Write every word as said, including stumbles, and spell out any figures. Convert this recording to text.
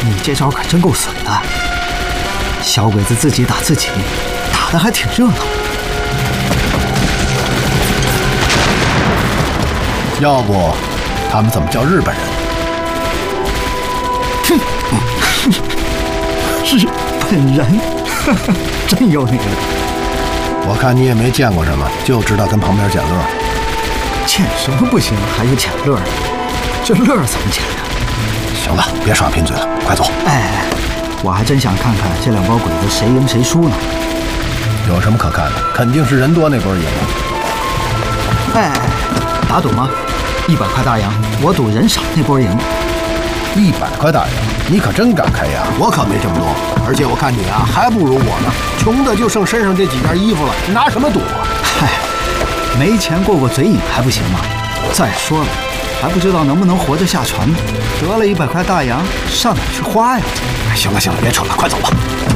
你这招可真够损的，小鬼子自己打自己，打得还挺热闹。 要不，他们怎么叫日本人？ 哼，日本人，真有你了。 我看你也没见过什么，就知道跟旁边捡乐。 捡什么不行，还有捡乐？这乐怎么捡呀？ 行了，别耍贫嘴了，快走。 哎，我还真想看看这两帮鬼子谁赢谁输呢。 有什么可看的？肯定是人多那波赢了。 哎，打赌吗？一百块大洋，我赌人少那波赢。 一百块大洋，你可真敢开牙！我可没这么多，而且我看你啊，还不如我呢。穷的就剩身上这几件衣服了，你拿什么赌啊？ 嗨，没钱过过嘴瘾还不行吗？再说了，还不知道能不能活着下船呢。得了一百块大洋，上哪去花呀？ 行了行了，别扯了，快走吧。